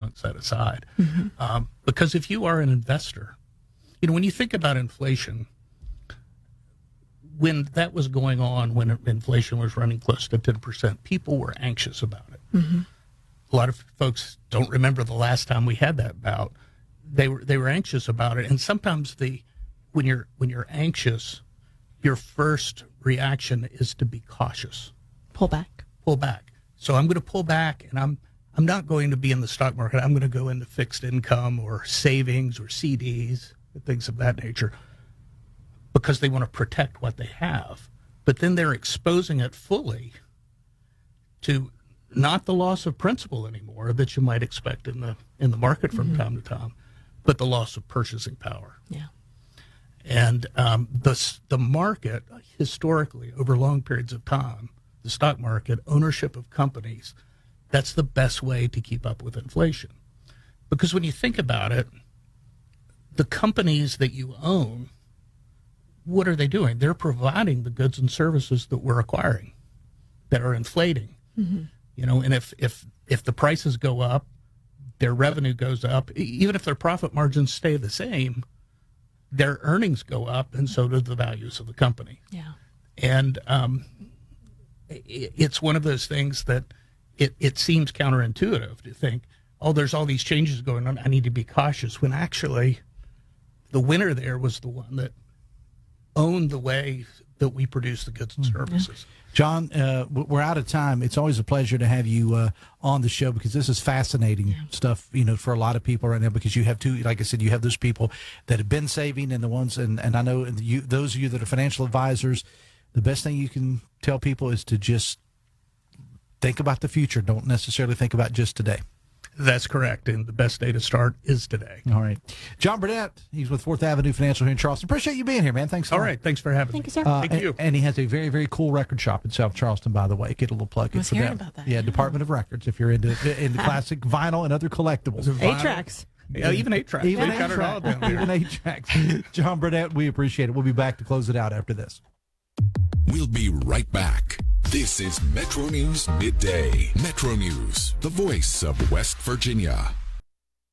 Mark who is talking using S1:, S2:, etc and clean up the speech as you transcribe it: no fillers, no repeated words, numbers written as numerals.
S1: 10% set aside. Because if you are an investor, when you think about inflation, when that was going on, when inflation was running close to 10%, people were anxious about it. A lot of folks don't remember the last time we had that bout. They were anxious about it, and sometimes when you're anxious, your first reaction is to be cautious.
S2: Pull back.
S1: So I'm going to pull back, and I'm not going to be in the stock market. I'm going to go into fixed income or savings or CDs, things of that nature, because they want to protect what they have. But then they're exposing it fully to not the loss of principal anymore that you might expect in the market from time to time, but the loss of purchasing power.
S2: Yeah.
S1: And the market, historically, over long periods of time, the stock market, ownership of companies, that's the best way to keep up with inflation. Because when you think about it, the companies that you own, what are they doing? They're providing the goods and services that we're acquiring that are inflating. And if the prices go up, their revenue goes up. Even if their profit margins stay the same, their earnings go up, and so do the values of the company.
S2: Yeah.
S1: And it's one of those things that it seems counterintuitive to think, oh, there's all these changes going on, I need to be cautious, when actually the winner there was the one that owned the way that we produce the goods and services.
S3: John, we're out of time. It's always a pleasure to have you on the show, because this is fascinating stuff, for a lot of people right now, because you have like I said, you have those people that have been saving, and the ones, and I know those of you that are financial advisors, the best thing you can tell people is to just think about the future. Don't necessarily think about just today.
S1: That's correct, and the best day to start is today.
S3: All right. John Burnett, he's with 4th Avenue Financial here in Charleston. Appreciate you being here, man. Thanks.
S1: All right, thanks for having me.
S2: Thank you, sir.
S1: Thank you.
S3: And he has a very, very cool record shop in South Charleston, by the way. Get a little plug in for
S2: hearing
S3: that.
S2: about that.
S3: Yeah, Department of Records, if you're into classic vinyl and other collectibles.
S2: 8-tracks.
S1: Yeah, even 8-tracks.
S3: Even
S1: They've got it all down there.
S3: Even 8-tracks. John Burnett, we appreciate it. We'll be back to close it out after this.
S4: We'll be right back. This is Metro News Midday. Metro News, the voice of West Virginia.